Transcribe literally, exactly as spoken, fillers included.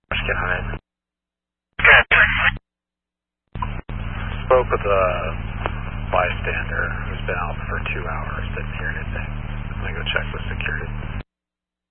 Get on it. Spoke with a bystander who's been out for two hours. Didn't hear anything. I'm going to go check with security.